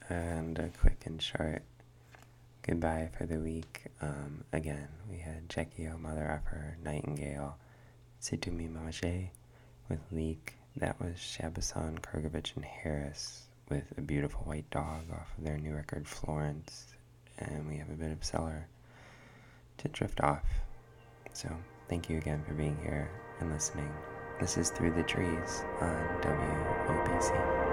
and a quick and short goodbye for the week. Again, we had Jekio, Mother Effer, Nightingale, Situmi Mamache with Leak. That was Shabasan, Kurgovich, and Harris with A Beautiful White Dog off of their new record, Florence. And we have a bit of Cellar to drift off. So thank you again for being here and listening. This is Through the Trees on WOPC.